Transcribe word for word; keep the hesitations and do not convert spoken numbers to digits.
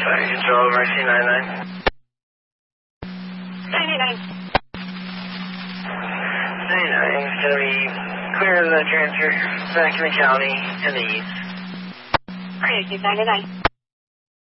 Fire control, Mercy nine nine. ninety-nine. ninety-nine is going to be clear of the transfer back to the county and the east. Great, ninety-nine.